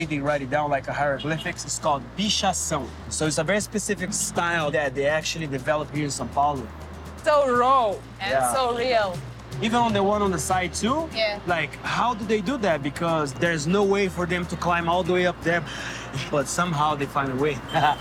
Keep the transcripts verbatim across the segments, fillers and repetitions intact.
They write it down like a hieroglyphics. It's called pichação. So it's a very specific style that they actually developed here in São Paulo. So raw and Yeah. so real. Even on the one on the side too. Yeah. Like, how do they do that? Because there's no way for them to climb all the way up there, but somehow they find a way.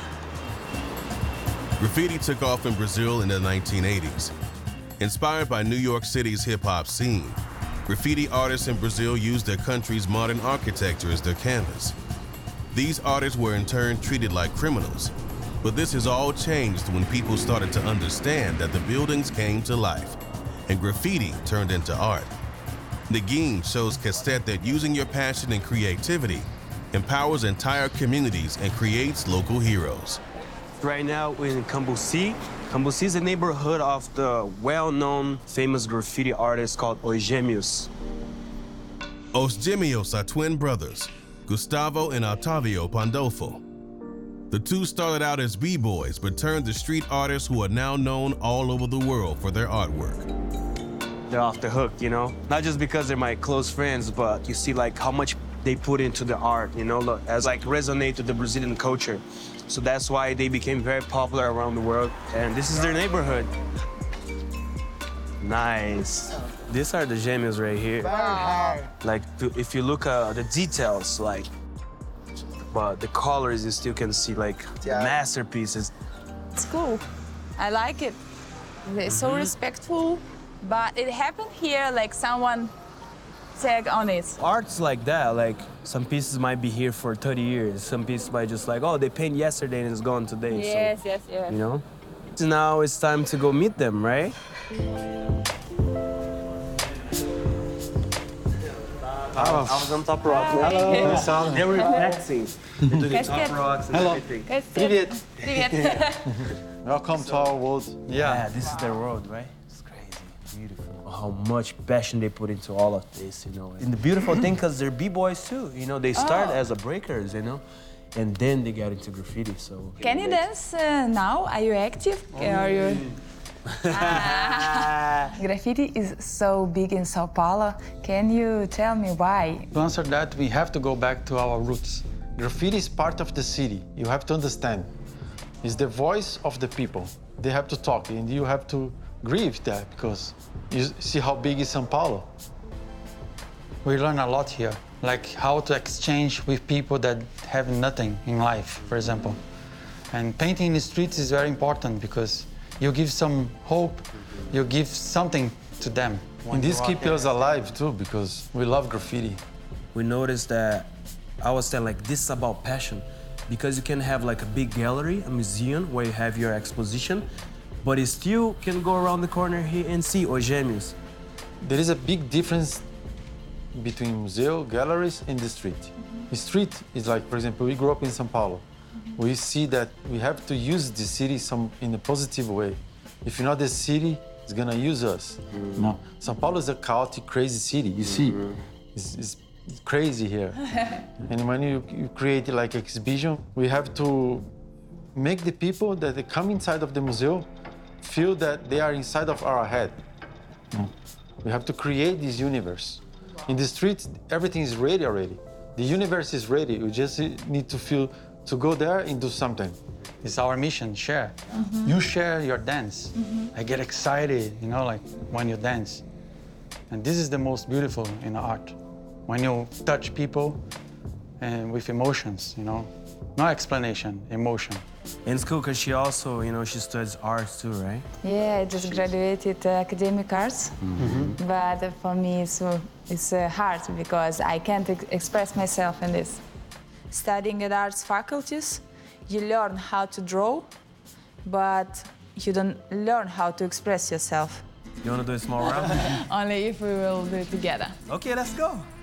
Graffiti took off in Brazil in the nineteen eighties. Inspired by New York City's hip-hop scene, graffiti artists in Brazil used their country's modern architecture as their canvas. These artists were in turn treated like criminals, but this has all changed when people started to understand that the buildings came to life and graffiti turned into art. Negin shows Cassette that using your passion and creativity empowers entire communities and creates local heroes. Right now we're in Cambuci. Cambuci is a neighborhood of the well-known famous graffiti artist called Os Gêmeos. Os Gêmeos are twin brothers, Gustavo and Otavio Pandolfo. The two started out as b-boys, but turned to street artists who are now known all over the world for their artwork. They're off the hook, you know? Not just because they're my close friends, but you see like how much they put into the art, you know, look, as like resonate to the Brazilian culture. So that's why they became very popular around the world. And this is their neighborhood. Nice. These are the Gêmeos right here. Wow. Like, to- if you look at the details, like, but the colors, you still can see, like, the masterpieces. It's cool. I like it. They're so respectful, but it happened here like someone tag on it. Art's like that, like, some pieces might be here for thirty years. Some pieces might just like, oh, they paint yesterday and it's gone today. Yes, so, yes, yes. you know? So now it's time to go meet them, right? I was on top rock. Hello. They were relaxing. They're doing That's top good. rocks and Hello. everything. Привет. Привет. Welcome to our world. Yeah, Yeah. this is their world, right? It's crazy, beautiful. How much passion they put into all of this, you know. And the beautiful thing, because they're b-boys too, you know, they start Oh. as a breakers, you know, and then they get into graffiti, so. Can you dance uh, now? Are you active? Are you... Ah. Graffiti is so big in Sao Paulo. Can you tell me why? To answer that, we have to go back to our roots. Graffiti is part of the city. You have to understand. It's the voice of the people. They have to talk, and you have to agree with that because you see how big is São Paulo. We learn a lot here, like how to exchange with people that have nothing in life, for example. And painting in the streets is very important because you give some hope, you give something to them. And this keeps us alive too because we love graffiti. We noticed that, I was saying like, this is about passion because you can have like a big gallery, a museum where you have your exposition, but you still can go around the corner here and see Os Gêmeos. There is a big difference between museo, galleries, and the street. Mm-hmm. The street is like, for example, we grew up in São Paulo. Mm-hmm. We see that we have to use the city some, in a positive way. If not, the city is gonna use us. Mm-hmm. No, São Paulo is a chaotic, crazy city. You see, mm-hmm. it's, it's crazy here. And when you, you create like exhibition, we have to make the people that they come inside of the museum feel that they are inside of our head. Mm. We have to create this universe. In the streets, everything is ready already. The universe is ready. We just need to feel to go there and do something. It's our mission, share. Mm-hmm. You share your dance. Mm-hmm. I get excited, you know, like when you dance. And this is the most beautiful in art. When you touch people and with emotions, you know. No explanation, emotion. And it's cool because she also, you know, she studies arts too, right? Yeah, I just graduated uh, academic arts, mm-hmm. but uh, for me it's, uh, it's uh, hard because I can't ex express myself in this. Studying at arts faculties, you learn how to draw, but you don't learn how to express yourself. You want to do a small round? Only if we will do it together. Okay, let's go.